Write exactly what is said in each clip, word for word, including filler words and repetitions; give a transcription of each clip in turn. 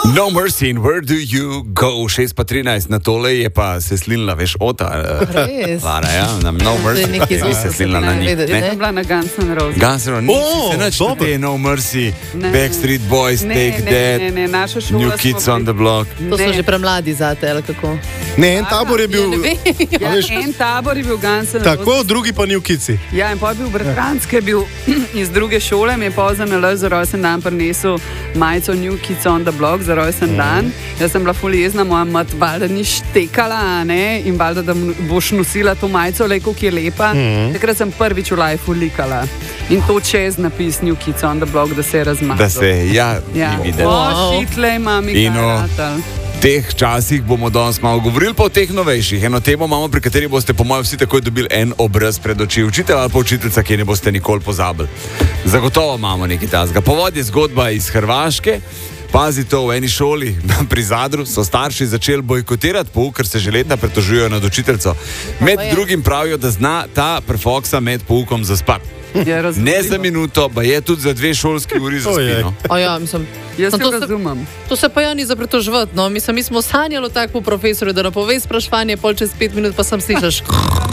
No Mercy in Where Do You Go, šest pa trinajst, na tole je pa se slinila, veš, Ota. Res? Lara, ja, na No Mercy, nekaj pa se slinila na njih. Ne, ne, bila na Guns N' Roses. Guns N' Roses, nisi se nič na dobro. te No Mercy, Ne. Backstreet Boys, Ne, Take ne, That, ne, ne, naša šola New smo Kids bili- on the Block. To so Ne. že premladi zate, ali kako? Ne, en tabor je bil... Ja, ne vem. Ja, veš- en tabor je bil Guns N' Roses. Tako, drugi pa New Kidsi. Ja, in pa je bil bratranc, ki je bil iz druge šole, mi je pa za nalaž za rojsten dan prinesel majico New Kids on the Block za rojsten dan. Jaz sem bila ful jezna, moja mat valjda ni štekala, a ne, in valjda, da m- boš nosila to majico, le koliko je lepa. Takrat sem prvič v lifeu likala. In to čez napis New Kids on the Block, da se je razmazal. Da se, ja, Ja. ni videl. O, šitle, mami, In o- karatal. V teh časih bomo danes malo govorili, pa o teh novejših. Eno temo imamo, pri kateri boste, po mojem, vsi takoj dobili en obraz pred oči. Učitelj ali pa učiteljica, ki ne boste nikoli pozabili. Zagotovo imamo nekaj tasga. Povod je zgodba iz Hrvaške. Pazi to, v eni šoli pri Zadru so starši začeli bojkotirati pouk, ker se že leta pretožujejo nad učiteljico. Med pa je. drugim pravijo, da zna ta prefoksa med poukom zaspati. Je razumljivo. Ne za minuto, pa je tudi za dve šolski uri za Ojej. spino. O ja, mislim, Jaz no, se to, se, razumem. to se pa ja ni za pretoževati, no. Mislim, mi smo sanjali tako po profesorju, da napove spraševanje, pol čez pet minut pa sem slišaš.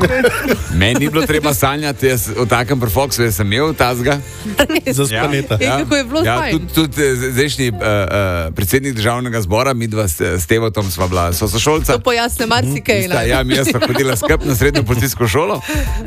Meni ni bilo treba sanjati, jaz v takem prefoksu jaz sem imel tazga. Za spaneta. Ja. kako je bilo ja, fajn. tudi, tudi eh, zdajšnji uh, uh, predsednik državnega zbora, mi dva s, s Tevotom sva bila sošolca. To pojasne marsikaj. Ista, ja, mi jaz sva hodila skup na srednjo policijsko šolo.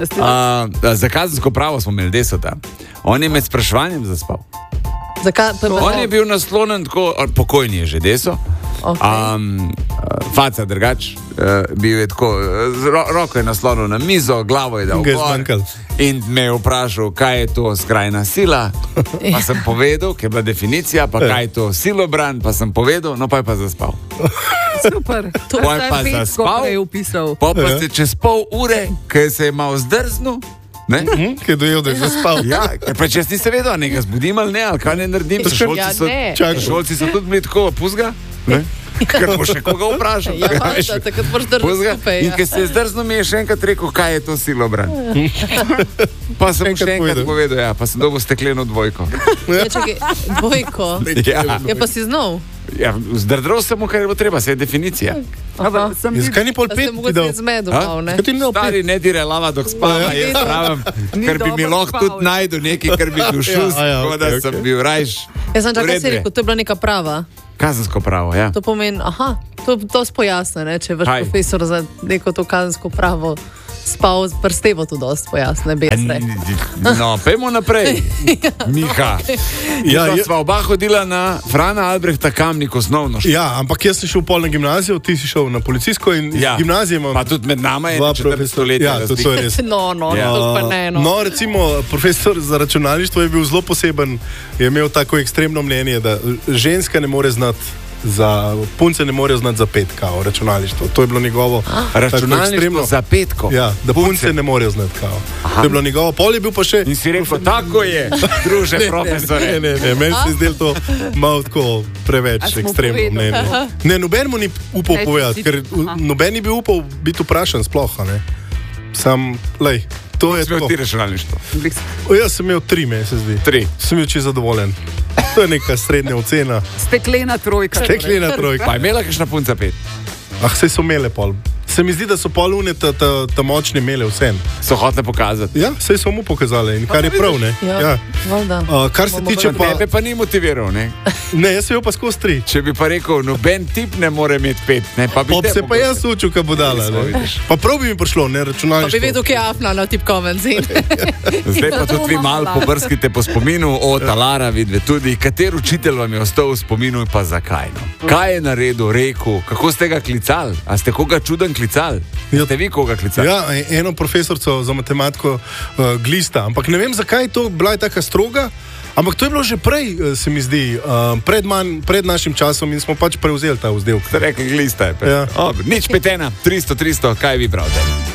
Uh, za kazensko pravo smo imeli desota. On je med spraševanjem zaspal. Zakaj? Pa, On je bil naslonjen tako, ali pokojni je že deso. Okay. Um, faca drugač, uh, bil je tako, z ro, roko je naslonil na mizo, glavo je dal Ga je gor zmanjkalo. in me je vprašal, kaj je to skrajna sila. Pa sem povedal, kaj je bila definicija, pa kaj je to silobran, pa sem povedal, no pa je pa zaspal. Super. To Pol je pa Petko zaspal. prej upisal. Pa pa Ja. ste čez pol ure, ker se je malo zdrznil. Ne? Hm, ki je dojel, da je zaspal. Ja, ker pač jaz nisem vedel, ali ga zbudim ali ne, ali kaj ne naredim. Pa še- Šolci Ja, so, ne. Čakaj. šolci so tudi bili tako, puzga. Ne? Ker bo še koga vprašal. Ja, Veš, valjda, takrat moraš držati puzga. skupaj, In ja. ker se je zdrznil, mi je še enkrat rekel, kaj je to silobran. Pa sem mu Enkrat še enkrat povedal. povedal, ja, pa sem dobil stekleno dvojko. Ja, čakaj, dvojko. Ja, Ja, pa si znov. ja, zdrdral sem mu, kar je bilo treba, se je definicija. Ampak sem Ja, zakaj ni pol Da pet ste ti mogoče dal? zmedu A? mal, ne? Zakaj ti ni dal pet? Stari ne dire lava, dok spava, Ja. jaz pravim, Ni ker bi mi dobro lahko spal, tudi ja. najdel nekaj, kar bi bil šus, Ja, ja, tako da okej, sem okej. bil rajš. Jaz sem čakal, Uredne. si rekel, to je bila neka prava. Kazensko pravo, ja. To pomeni, aha, to, to spojasne, ne? Če je vaš Kaj? profesor za neko to kazensko pravo spal, prstevo to dosti pojasne, besne. No, pojmo naprej. Miha. Ja, Ja, je- sva oba hodila na Frana Albrehta Kamnik osnovno šolo. Ja, ampak jaz sem šel pol na gimnazijo, ti si šel na policijsko in Ja. ja. gimnazije imam Pa tudi med nama je dva četrt profesorja. stoletja Ja, to, to je res. No, no, Ja. to pa ne, no. No, recimo, profesor za računalništvo je bil zelo poseben, je imel tako ekstremno mnenje, da ženska ne more znati. Za punce ne morejo znati za pet, kao računalništvo. To je bilo njegovo. tako Računalništvo ekstremno. za petko. Ja, da punce, punce ne morejo znati, kao. To je bilo njegovo. Pol je bil pa še. In si rekel, tako je, druže profesore. Ne, ne, ne, meni se je zdelo to malo tako preveč A smo ekstremno povedali? mnenje. Ne, noben mu ni upal Ej, povedati, ti- ker aha. noben ni bil upal biti vprašan sploh. a ne. Sam, lej, to je Smo to. ti računalništvo. O, jaz sem imel tri, meni se zdi. Tri. Sem bil čisto zadovoljen. To je neka srednja ocena. Steklena trojka. Steklena trojka. Pa je imela kakšna punca pet? Ah, sej so imele pol. Se mi zdi, da so pol une ta, ta, ta močne imele vsem. So hotele pokazati. Ja, sej so mu pokazali in kar je prav, ne? Ja, valjda. Uh, kar se Bomo tiče pa... Tebe pa ni motiviral, ne? Ne, jaz sem bil pa skozi tri. Če bi pa rekel, noben tip ne more imeti pet, ne? Pa bi Pop te se pa jaz učil, kaj bo dala. Nismo, ne. vidiš. Pa prav bi mi prišlo, ne Pa bi računalništvo. vedel, kje je afna na tipkovem zin. Zdaj pa tudi vi malo pobrskite po spominu o Talara, vidve tudi, kater učitelj vam je ostal v spominu in pa zakaj. No? Kaj je naredil, rekel, kako ste ga klicali? A ste koga čuden klicali? Ja. Ste vi koga klicali? Ja, eno profesorco za matematiko uh, glista, ampak ne vem, zakaj je to bila je taka stroga. Ampak to je bilo že prej, eh, se mi zdi, uh, pred, manj, pred našim časom in smo pač prevzeli ta vzdevek. Ste rekli, glista je. Ja. Nič petena, tristo, tristo, kaj vi pravite?